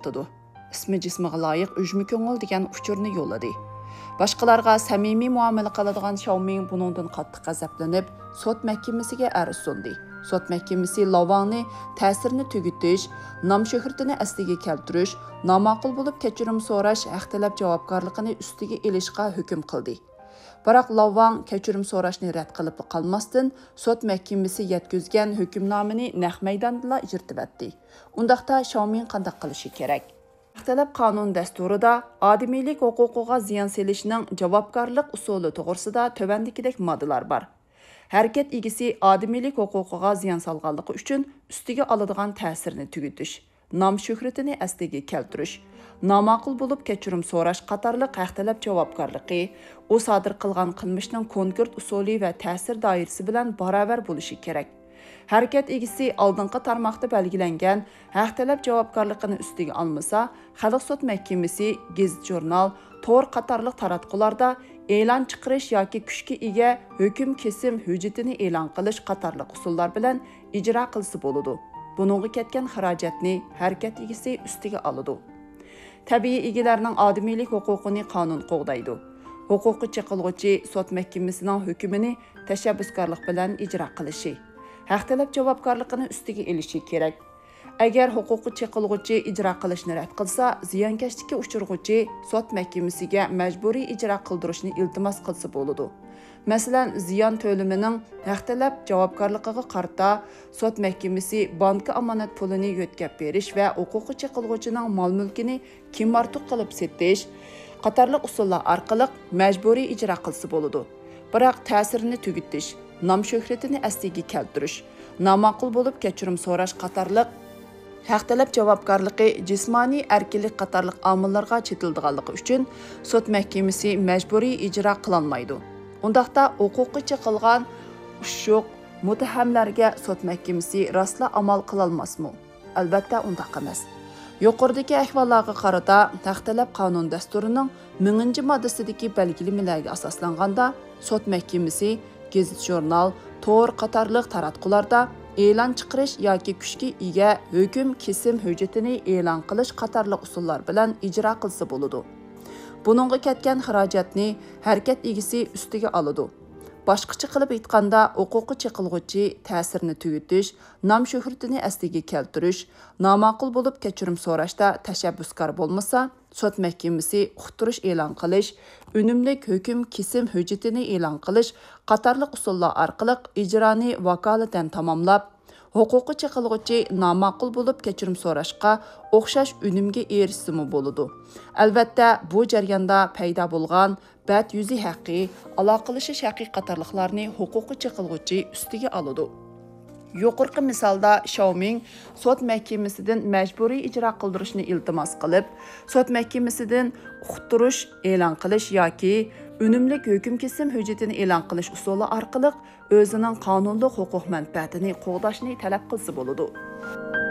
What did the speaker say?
atidi. İsmi cismiga loyiq Ujmi ko'ngil degan uchurni yo'lladi. Boshqalarga samimiy muomala qiladigan Xiaoming buningdan qattiq g'azablanib, sud mahkamasiga arz sundi. Sud mahkamasi Lavangni ta'sirini tugutish, nom shuhratini asliga keltirish, nomaqul bo'lib kechirim so'rash haq talab javobgarligini ustiga ilishga hukm qildi. Biroq Lavang kechirim so'rashni rad qilib qolmasdan, sud mahkamasi yetkazgan hukmnomani naq maydonda ijro etdi. Undaqda Xiaoming qanday qilishi kerak? Talab qonun dasturida odamiylik huquqiga ziyon selishning javobgarlik usuli to'g'risida tövandikidek moddalar bor. Harakat egisi odamiylik huquqiga ziyon solganligi uchun ustiga oladigan ta'sirini tugutish, nom shuhratini asliga keltirish, nomaqul bo'lib kechirim so'rash qatorliq haq talab javobgarligi u sodir qilgan qilmishning konkret usuli va ta'sir doirasi bilan barobar bo'lishi kerak. Harakat egisi oldingi tarmoqda belgilangan haq talab javobgarligini ustiga olmasa, Xalq sud mahkamasi, gazet jurnal, to'r qatorliq taratqularda e'lon chiqarish yoki kuchga ega hukm kesim hujjatini e'lon qilish qatorliq usullar bilan ijro qilsa bo'ladi. Buningga ketgan xarajatni harakat egisi ustiga oladi. Tabiiy egalarning odamiylik huquqini qonun qo'g'daydi. Huquqi chiqilg'uchi sud mahkamasining hukmini tashabbuskorlik bilan ijro qilishi, haq talab javobgarligini ustiga elishi kerak. Agar huquqi chiqilg'uchi ijro qilishni rad qilsa, ziyonkashlikka uchirg'uchi sud mahkamasiga majburiy ijro qildirishni iltimos qilsa bo'ladi. Masalan, ziyon to'limining haq talab javobgarligiga qarta sud mahkamasi banka omonat pulini yo'tkab berish va huquqi chiqilg'uchining mol-mulkini kim-ortiq qilib setish qatorliq usullar orqali majburiy ijro qilsa bo'ladi. Biroq ta'sirini tugutish, nom shuhratini asliga keltirish, nomaqul bo'lib kechirim so'rash qatorliq haq talab javobgarligi jismoniy erkinlik qatorliq omillarga chetildiganligi uchun sud mahkamasi majburiy ijro qilolmaydi. Undaqda huquqi chiqilgan ushuq mutahamlarga sud mahkamasi rostla amal qilolmasmi? Albatta undaq emas. Yuqoridagi ahvollarga qarata haq talab qonun dasturining 1000-moddasidagi belgilamalariga asoslanganda sud mahkamasi gazet jurnal, to'r qatorliq taratqularda e'lon chiqarish yoki kuchga ega hukm kesim hujjatini e'lon qilish qatorliq usullar bilan ijro qilsa bo'ladi. Buningga ketgan xarajatni harakat egisi ustiga oladi. Boshqacha qilib aytganda, huquqi chiqilg'uchi ta'sirini tugutish, nom shuhratini asliga keltirish, nomaqul bo'lib kechirim so'rashda tashabbuskor bo'lmasa, sud mahkamasi uqtirish e'lon qilish, unumlik hukm kesim hujjatini e'lon qilish qatorliq usullar orqali ijroni vakolatan tamomlab, huquqi chiqilg'uchi nomaqul bo'lib kechirim so'rashga o'xshash unumga erishsimi bo'ladi. Albatta, bu jarayonda paydo bo'lgan bad yuzi haqqi, aloqalashish haqqi qatorliqlarni huquqi chiqilg'uchi ustiga oladi. Yuqorqi misolda Xiaoming sud mahkamasidan majburiy ijro qildirishni iltimos qilib, sud mahkamasidan uqtirish e'lon qilish yoki unumlik hukm kesim hujjatini e'lon qilish usuli orqali o'zining qonunli huquq manfaatini qo'g'dashni talab qilsa bo'ladi.